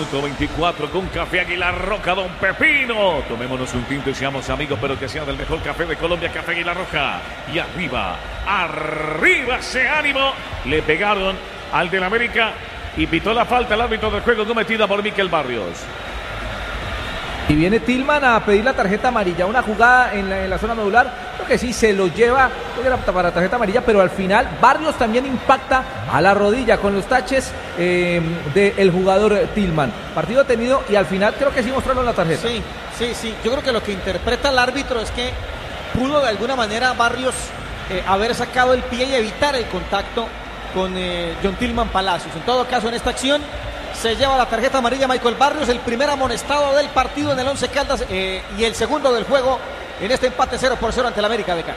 minuto 24 con Café Águila Roja, Don Pepino. Tomémonos un tinto y seamos amigos, pero que sea del mejor café de Colombia, Café Águila Roja. Y arriba, arriba ese ánimo. Le pegaron al del América y pitó la falta el árbitro del juego cometida por Miquel Barrios. Y viene Tillman a pedir la tarjeta amarilla, una jugada en la zona medular, creo que sí se lo lleva, creo que era para tarjeta amarilla, pero al final Barrios también impacta a la rodilla con los taches del jugador Tillman. Partido tenido y al final creo que sí mostraron la tarjeta. Sí, yo creo que lo que interpreta el árbitro es que pudo de alguna manera Barrios haber sacado el pie y evitar el contacto con John Tillman Palacios. En todo caso, en esta acción se lleva la tarjeta amarilla Michael Barrios, el primer amonestado del partido en el Once Caldas y el segundo del juego en este empate 0-0 ante el América de Cali.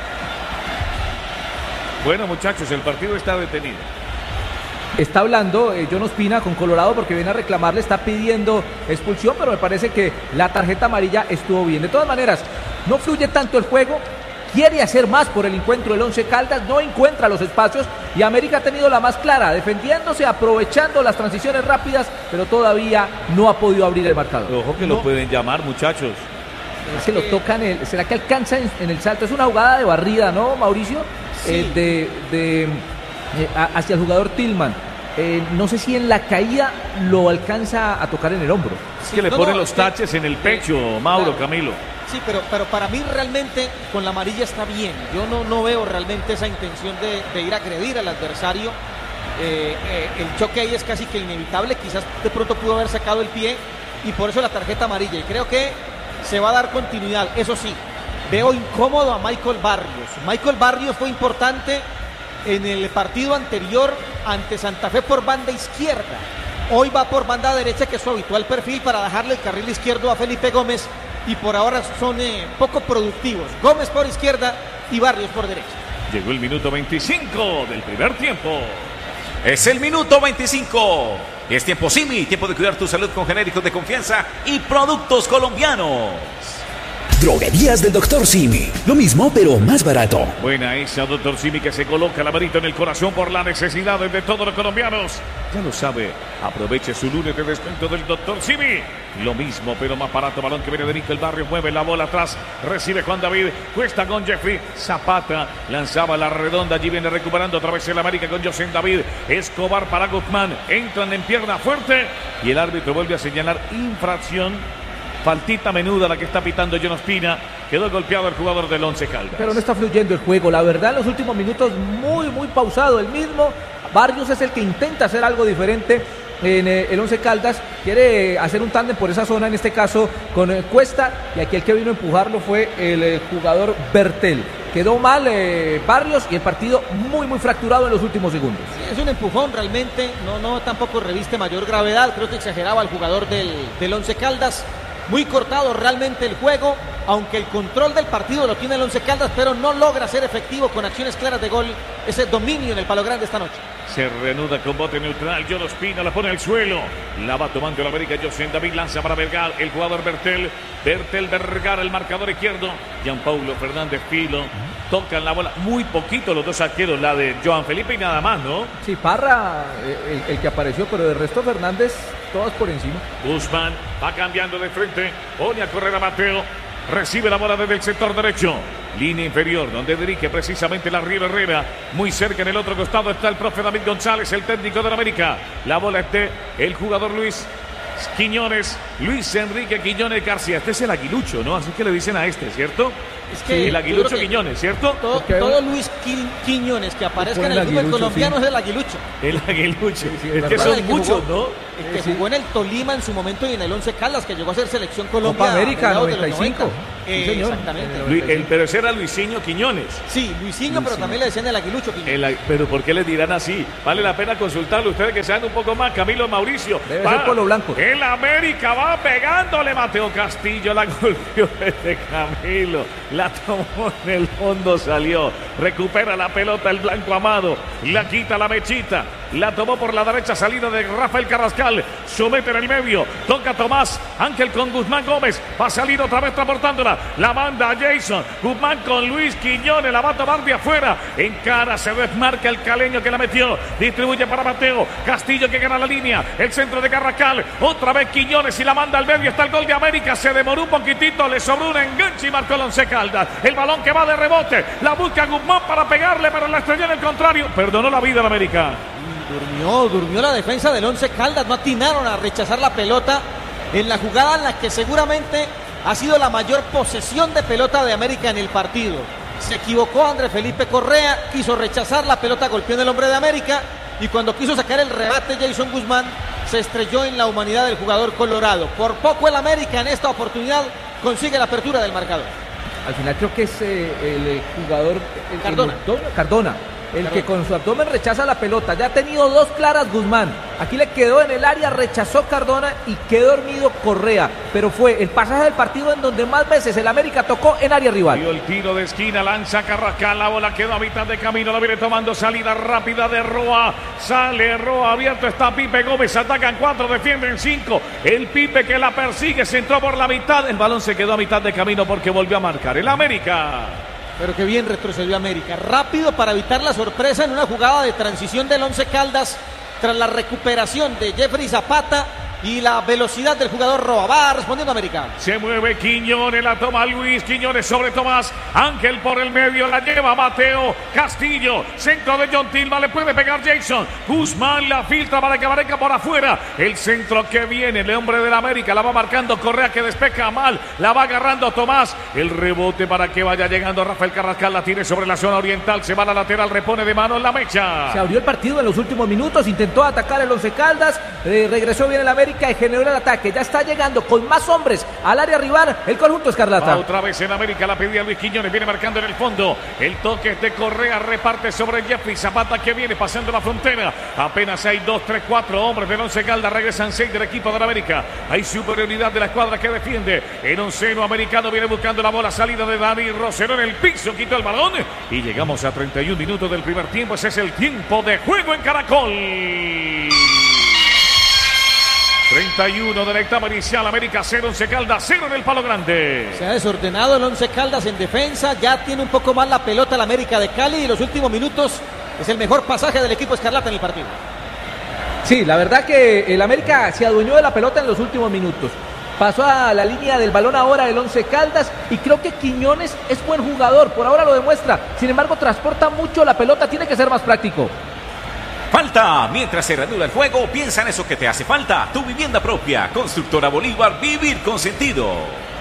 Bueno, muchachos, el partido está detenido. Está hablando John Ospina con Colorado porque viene a reclamarle, está pidiendo expulsión, pero me parece que la tarjeta amarilla estuvo bien. De todas maneras, no fluye tanto el juego. Quiere hacer más por el encuentro del Once Caldas, no encuentra los espacios y América ha tenido la más clara, defendiéndose, aprovechando las transiciones rápidas, pero todavía no ha podido abrir el marcador. Ojo que lo pueden llamar, muchachos. Es que lo tocan, ¿será que alcanza en el salto? Es una jugada de barrida, ¿no, Mauricio? Sí. Hacia el jugador Tillman. No sé si en la caída lo alcanza a tocar en el hombro. Es que le ponen los taches en el pecho, Mauro, claro. Camilo. Sí, pero para mí realmente con la amarilla está bien. Yo no veo realmente esa intención de ir a agredir al adversario. El choque ahí es casi que inevitable. Quizás de pronto pudo haber sacado el pie y por eso la tarjeta amarilla. Y creo que se va a dar continuidad. Eso sí, veo incómodo a Michael Barrios. Michael Barrios fue importante en el partido anterior ante Santa Fe por banda izquierda. Hoy va por banda derecha, que es su habitual perfil, para dejarle el carril izquierdo a Felipe Gómez. Y por ahora son poco productivos. Gómez por izquierda y Barrios por derecha. Llegó el minuto 25 del primer tiempo. Es el minuto 25. Es tiempo Simi, tiempo de cuidar tu salud con genéricos de confianza y productos colombianos. Droguerías del Dr. Simi. Lo mismo, pero más barato. Buena esa, Dr. Simi, que se coloca la varita en el corazón por las necesidades de todos los colombianos. Ya lo sabe, aproveche su lunes de descuento del Dr. Simi. Lo mismo, pero más barato. Balón que viene de Miquel Barrios, mueve la bola atrás. Recibe Juan David, cuesta con Jeffrey Zapata. Lanzaba la redonda, allí viene recuperando otra vez el América con José David. Escobar para Guzmán. Entran en pierna fuerte y el árbitro vuelve a señalar infracción. Faltita menuda la que está pitando John Ospina. Quedó golpeado el jugador del Once Caldas. Pero no está fluyendo el juego. La verdad, en los últimos minutos muy pausado. El mismo Barrios es el que intenta hacer algo diferente en el Once Caldas. Quiere hacer un tándem por esa zona, en este caso con Cuesta. Y aquí el que vino a empujarlo fue el jugador Bertel. Quedó mal Barrios y el partido muy fracturado en los últimos segundos. Sí, es un empujón realmente. No tampoco reviste mayor gravedad. Creo que exageraba el jugador del Once Caldas. Muy cortado realmente el juego, aunque el control del partido lo tiene el Once Caldas, pero no logra ser efectivo con acciones claras de gol, ese dominio en el Palo Grande esta noche. Se reanuda con bote neutral, John Ospina la pone al suelo, la va tomando el América, José David lanza para Vergara, el jugador Bertel Vergara, el marcador izquierdo, Gianpaulo Fernández Filo, tocan la bola, muy poquito los dos arqueros, la de Joan Felipe y nada más, ¿no? Sí, Parra, el que apareció, pero del resto Fernández, todas por encima. Guzmán va cambiando de frente, pone a correr a Mateo, recibe la bola desde el sector derecho, línea inferior, donde dirige precisamente la Riva Herrera, muy cerca en el otro costado está el profe David González, el técnico de la América, la bola es de el jugador Luis Enrique Quiñones García, este es el aguilucho, ¿no? Así que le dicen a este, ¿cierto? Es que el aguilucho Quiñones, ¿cierto? Todo Luis Quiñones que aparezca en el fútbol colombiano, sí. Es el aguilucho. El aguilucho, es que son muchos, ¿no? El que jugó en el Tolima en su momento y en el Once Caldas, que llegó a ser selección Colombia. Copa América 95. Sí, exactamente. Pero ese era Luisinho Quiñones. Sí, Luisinho, pero también le decían el aguilucho Quiñones. Pero ¿por qué le dirán así? Vale la pena consultarlo ustedes que saben un poco más. Camilo Mauricio. Debe ser Polo Blanco. El América va pegándole. Mateo Castillo la golpeó de Camilo. La tomó en el fondo, salió. Recupera la pelota el Blanco Amado. La quita la mechita. La tomó por la derecha, salida de Rafael Carrascal. Somete en el medio. Toca Tomás. Ángel con Guzmán Gómez. Va a salir otra vez transportándola. La manda a Jason. Guzmán con Luis Quiñones. La va a tomar de afuera. En cara se desmarca el caleño que la metió. Distribuye para Mateo. Castillo que gana la línea. El centro de Carrascal. Otra vez Quiñones y la manda al medio. Está el gol de América. Se demoró un poquitito. Le sobró un enganche y marcó el Once Caldas. El balón que va de rebote. La busca Guzmán para pegarle, pero la estrelló en el contrario. Perdonó la vida en América. Durmió la defensa del Once Caldas. No atinaron a rechazar la pelota en la jugada en la que seguramente ha sido la mayor posesión de pelota de América en el partido. Se equivocó André Felipe Correa, quiso rechazar la pelota, golpeó en el hombre de América y cuando quiso sacar el remate Jason Guzmán se estrelló en la humanidad del jugador colorado. Por poco el América en esta oportunidad consigue la apertura del marcador. Al final creo que es el jugador Cardona. El que con su abdomen rechaza la pelota. Ya ha tenido dos claras Guzmán. Aquí le quedó en el área, rechazó Cardona y quedó dormido Correa. Pero fue el pasaje del partido en donde más veces el América tocó en área rival. Dio el tiro de esquina, lanza Carrascal, la bola quedó a mitad de camino, la viene tomando, salida rápida de Roa. Sale Roa, abierto está Pipe Gómez, atacan 4, defienden 5. El Pipe que la persigue, se entró por la mitad. El balón se quedó a mitad de camino porque volvió a marcar el América. Pero qué bien retrocedió América. Rápido para evitar la sorpresa en una jugada de transición del Once Caldas tras la recuperación de Jeffrey Zapata y la velocidad del jugador Roa. Va respondiendo América. Se mueve Quiñones, la toma Luis Quiñones sobre Tomás. Ángel por el medio, la lleva Mateo Castillo. Centro de John Tilma, le puede pegar Jason. Guzmán la filtra para que América por afuera. El centro que viene, el hombre del América, la va marcando Correa que despeja mal. La va agarrando Tomás. El rebote para que vaya llegando Rafael Carrascal, la tiene sobre la zona oriental. Se va a la lateral, repone de mano en la mecha. Se abrió el partido en los últimos minutos, intentó atacar el Once Caldas, regresó bien el América y generó el ataque. Ya está llegando con más hombres al área rival el conjunto escarlata. Otra vez en América, la pedía Luis Quiñones, viene marcando en el fondo. El toque de Correa reparte sobre Jeffrey Zapata que viene pasando la frontera. Apenas hay 2, 3, 4 hombres del Once Caldas, regresan 6 del equipo de la América. Hay superioridad de la escuadra que defiende. El onceno americano viene buscando la bola, salida de Dani Rosero en el piso, quitó el balón y llegamos a 31 minutos del primer tiempo. Ese es el tiempo de juego en Caracol. 31 de la etapa inicial, América 0, Once Caldas 0 en el Palo Grande. Se ha desordenado el Once Caldas en defensa, ya tiene un poco más la pelota el América de Cali y los últimos minutos es el mejor pasaje del equipo escarlata en el partido. Sí, la verdad que el América se adueñó de la pelota en los últimos minutos. Pasó a la línea del balón ahora el Once Caldas y creo que Quiñones es buen jugador, por ahora lo demuestra. Sin embargo, transporta mucho la pelota, tiene que ser más práctico. Falta, mientras se reanuda el juego, piensa en eso que te hace falta. Tu vivienda propia, Constructora Bolívar, vivir con sentido.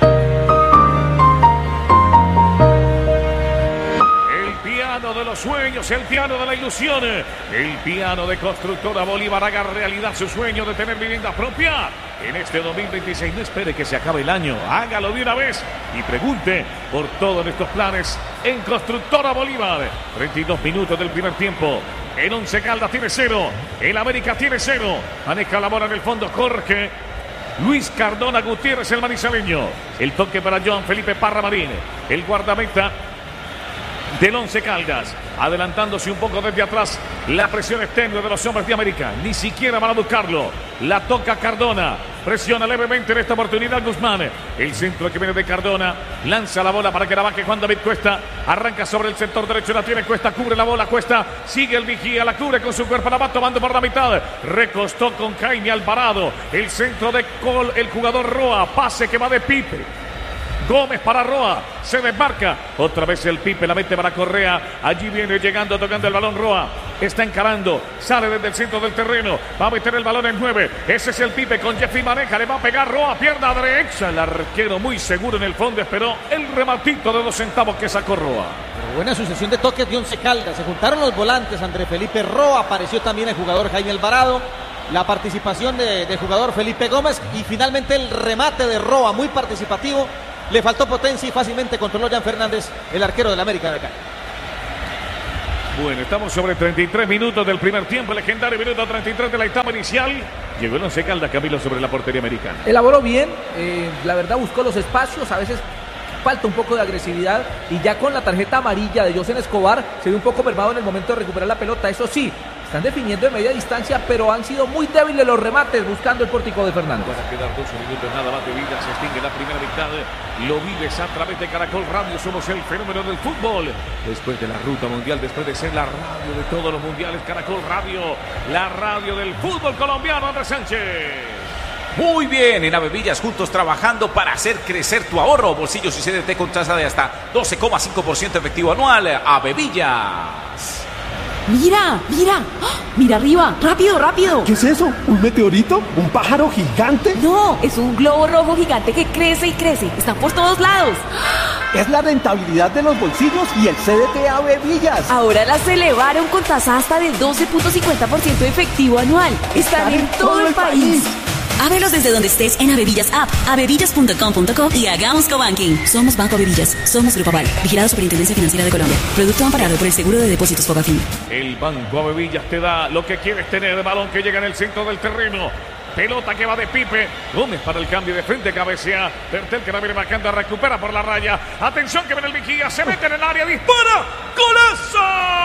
El piano de los sueños, el piano de la ilusión, el piano de Constructora Bolívar haga realidad su sueño de tener vivienda propia. En este 2026 no espere que se acabe el año, hágalo de una vez y pregunte por todos estos planes en Constructora Bolívar. 32 minutos del primer tiempo. El Once Caldas tiene 0, el América tiene 0. Maneja la bola en el fondo Jorge Luis Cardona Gutiérrez, el manizaleño. El toque para Joan Felipe Parra Marín, el guardameta del Once Caldas, adelantándose un poco desde atrás. La presión externa de los hombres de América, ni siquiera van a buscarlo. La toca Cardona, presiona levemente en esta oportunidad Guzmán. El centro que viene de Cardona, lanza la bola para que la baje Juan David Cuesta. Arranca sobre el sector derecho, la tiene Cuesta, cubre la bola Cuesta, sigue el vigía, la cubre con su cuerpo, la va tomando por la mitad. Recostó con Jaime Alvarado, el centro de el jugador Roa, pase que va de Pipe. Gómez para Roa, se desmarca, otra vez el Pipe, la mete para Correa, allí viene llegando, tocando el balón Roa, está encarando, sale desde el centro del terreno, va a meter el balón en 9, ese es el Pipe con Jeffrey Maneja, le va a pegar Roa, pierna derecha, el arquero muy seguro en el fondo, esperó el rematito de 2 centavos que sacó Roa. Pero buena sucesión de toques de Once Caldas, se juntaron los volantes, André Felipe Roa, apareció también el jugador Jaime Alvarado, la participación de jugador Felipe Gómez y finalmente el remate de Roa, muy participativo. Le faltó potencia y fácilmente controló Jan Fernández, el arquero del América de Cali. Bueno, estamos sobre 33 minutos del primer tiempo, el legendario minuto 33 de la etapa inicial. Llegó el Once Caldas, Camilo, sobre la portería americana. Elaboró bien, la verdad buscó los espacios, a veces falta un poco de agresividad y ya con la tarjeta amarilla de José Escobar se ve un poco mermado en el momento de recuperar la pelota. Eso sí, Están definiendo de media distancia, pero han sido muy débiles los remates buscando el pórtico de Fernández. Van a quedar 12 minutos nada más de vida. Se extingue la primera mitad. Lo vives a través de Caracol Radio. Somos el fenómeno del fútbol. Después de la ruta mundial, después de ser la radio de todos los mundiales, Caracol Radio, la radio del fútbol colombiano. Andrés Sánchez. Muy bien, en Avevillas juntos trabajando para hacer crecer tu ahorro. Bolsillos y CDT con tasa de hasta 12,5% efectivo anual. Avevillas. Mira, mira, ¡ah! Mira arriba, rápido, rápido. ¿Qué es eso? ¿Un meteorito? ¿Un pájaro gigante? No, es un globo rojo gigante que crece y crece. Está por todos lados. Es la rentabilidad de los bolsillos y el CDT Avevillas. Ahora las elevaron con tasa hasta del 12,50% efectivo anual. Están en todo el país. Ábrelos desde donde estés en Avevillas App, avevillas.com.co y hagamos cobanking. Somos Banco Avevillas, somos Grupo Aval, vigilado Superintendencia Financiera de Colombia. Producto amparado por el Seguro de Depósitos Fogafín. El Banco Avevillas te da lo que quieres tener. De balón que llega en el centro del terreno. Pelota que va de Pipe. Gómez para el cambio de frente, cabecea. Bertel que la viene marcando, recupera por la raya. Atención que viene el vigía, se mete en el área, dispara. ¡Golazo!